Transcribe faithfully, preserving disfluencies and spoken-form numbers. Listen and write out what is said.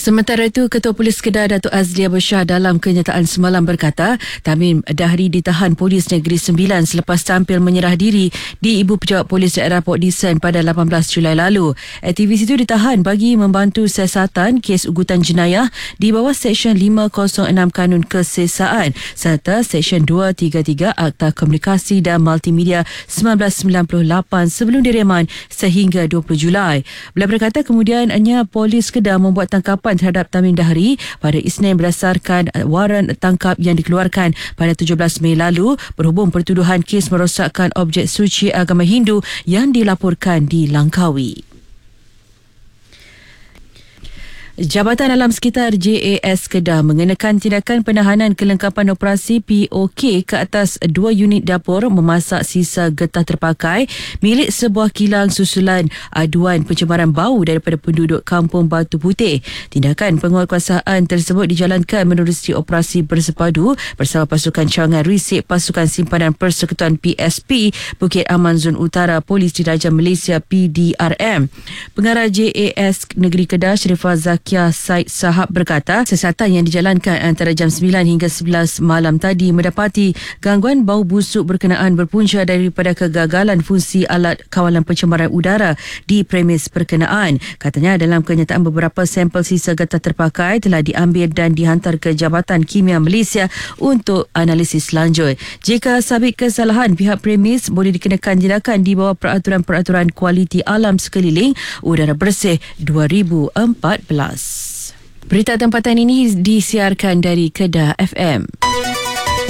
Sementara itu, Ketua Polis Kedah Datuk Azli Abu Shah dalam kenyataan semalam berkata, Tamim Dahri ditahan Polis Negeri Sembilan selepas tampil menyerah diri di Ibu Pejabat Polis Daerah Port Dickson pada lapan belas Julai lalu. Aktivis itu ditahan bagi membantu siasatan kes ugutan jenayah di bawah Seksyen lima kosong enam Kanun Kesesaan serta Seksyen dua tiga tiga Akta Komunikasi dan Multimedia seribu sembilan ratus sembilan puluh lapan sebelum direman sehingga dua puluh Julai. Beliau berkata kemudiannya Polis Kedah membuat tangkapan terhadap Tamim Dahri pada Isnin berdasarkan waran tangkap yang dikeluarkan pada tujuh belas Mei lalu berhubung pertuduhan kes merosakkan objek suci agama Hindu yang dilaporkan di Langkawi. Jabatan Alam Sekitar J A S Kedah mengenakan tindakan penahanan kelengkapan operasi P O K ke atas dua unit dapur memasak sisa getah terpakai milik sebuah kilang susulan aduan pencemaran bau daripada penduduk Kampung Batu Putih. Tindakan penguatkuasaan tersebut dijalankan menerusi operasi bersepadu bersama pasukan cawangan Risik Pasukan Simpanan Persekutuan P S P Bukit Aman Zon Utara Polis Diraja Malaysia P D R M. Pengarah J A S Negeri Kedah Sharifah Zaki Kia Said Sahab berkata, siasatan yang dijalankan antara jam sembilan hingga sebelas malam tadi mendapati gangguan bau busuk berkenaan berpunca daripada kegagalan fungsi alat kawalan pencemaran udara di premis berkenaan. Katanya dalam kenyataan beberapa sampel sisa getah terpakai telah diambil dan dihantar ke Jabatan Kimia Malaysia untuk analisis lanjut. Jika sabit kesalahan, pihak premis boleh dikenakan tindakan di bawah peraturan-peraturan kualiti alam sekeliling udara bersih dua ribu empat belas. Berita tempatan ini disiarkan dari Kedah F M.